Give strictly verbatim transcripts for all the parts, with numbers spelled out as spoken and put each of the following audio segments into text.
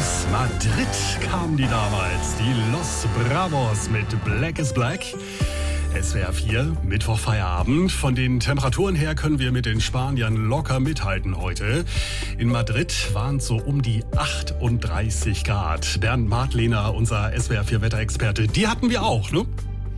Aus Madrid kamen die damals, die Los Bravos mit Black is Black. S W R vier, Mittwoch Feierabend. Von den Temperaturen her können wir mit den Spaniern locker mithalten heute. In Madrid waren es so um die achtunddreißig Grad. Bernd Martlehner, unser S W R vier Wetterexperte, die hatten wir auch, ne?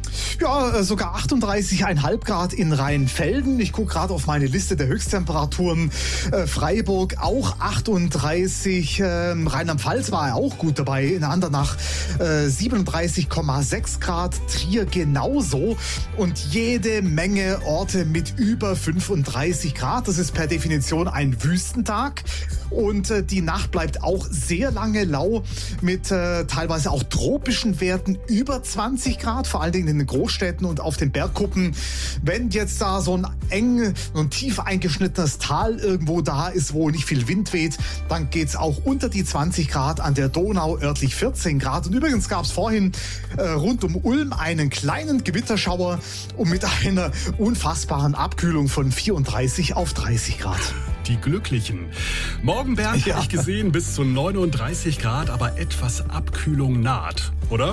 Ja, sogar achtunddreißig Komma fünf Grad in Rheinfelden. Ich gucke gerade auf meine Liste der Höchsttemperaturen. Äh, Freiburg auch achtunddreißig. Ähm, Rheinland-Pfalz war auch gut dabei. In Andernach äh, siebenunddreißig Komma sechs Grad. Trier genauso. Und jede Menge Orte mit über fünfunddreißig Grad. Das ist per Definition ein Wüstentag. Und äh, die Nacht bleibt auch sehr lange lau mit äh, teilweise auch tropischen Werten über zwanzig Grad, vor allen Dingen in den Großstädten und auf den Bergkuppen. Wenn jetzt da so ein eng, so ein tief eingeschnittenes Tal irgendwo da ist, wo nicht viel Wind weht, dann geht's auch unter die zwanzig Grad, an der Donau örtlich vierzehn Grad. Und übrigens gab es vorhin äh, rund um Ulm einen kleinen Gewitterschauer und mit einer unfassbaren Abkühlung von vierunddreißig auf dreißig Grad. Die Glücklichen. Morgen, Bernd, Ja. hätte ich gesehen, bis zu neununddreißig Grad, aber etwas Abkühlung naht, oder?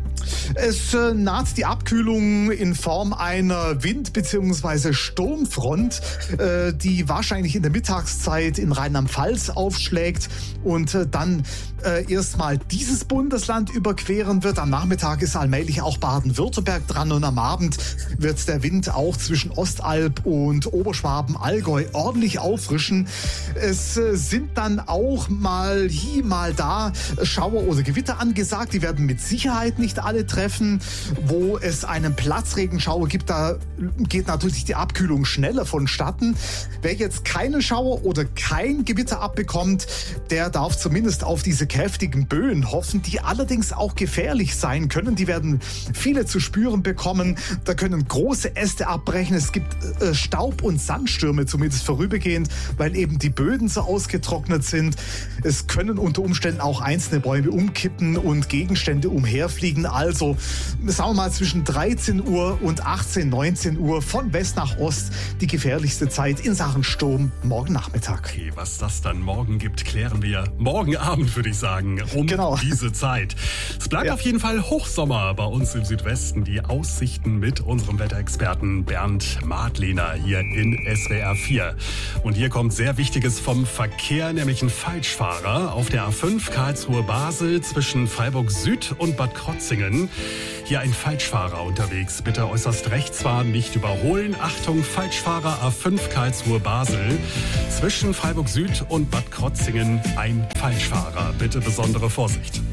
Es äh, naht die Abkühlung in Form einer Wind- bzw. Sturmfront, äh, die wahrscheinlich in der Mittagszeit in Rheinland-Pfalz aufschlägt und äh, dann äh, erstmal dieses Bundesland überqueren wird. Am Nachmittag ist allmählich auch Baden-Württemberg dran und am Abend wird der Wind auch zwischen Ostalb und Oberschwaben, Allgäu ordentlich auffrischen. Es äh, sind dann auch mal hier, mal da Schauer oder Gewitter angesagt. Die werden mit Sicherheit nicht alle treffen. Wo es einen Platzregenschauer gibt, da geht natürlich die Abkühlung schneller vonstatten. Wer jetzt keinen Schauer oder kein Gewitter abbekommt, der darf zumindest auf diese kräftigen Böen hoffen, die allerdings auch gefährlich sein können. Die werden viele zu spüren bekommen. Da können große Äste abbrechen. Es gibt äh, Staub- und Sandstürme, zumindest vorübergehend, weil eben die Böden so ausgetrocknet sind. Es können unter Umständen auch einzelne Bäume umkippen und Gegenstände umherfliegen. Also, sagen wir mal, zwischen dreizehn Uhr und achtzehn, neunzehn Uhr von West nach Ost die gefährlichste Zeit in Sachen Sturm morgen Nachmittag. Okay, was das dann morgen gibt, klären wir morgen Abend, würde ich sagen, um Genau. diese Zeit. Es bleibt Ja. auf jeden Fall Hochsommer bei uns im Südwesten. Die Aussichten mit unserem Wetterexperten Bernd Martlehner hier in S W R vier. Und hier kommt sehr Wichtiges vom Verkehr, nämlich ein Falschfahrer auf der A fünf Karlsruhe-Basel zwischen Freiburg Süd und Bad Krotzingen. Hier ein Falschfahrer unterwegs. Bitte äußerst rechts fahren, nicht überholen. Achtung, Falschfahrer A fünf Karlsruhe-Basel. Zwischen Freiburg Süd und Bad Krotzingen ein Falschfahrer. Bitte besondere Vorsicht.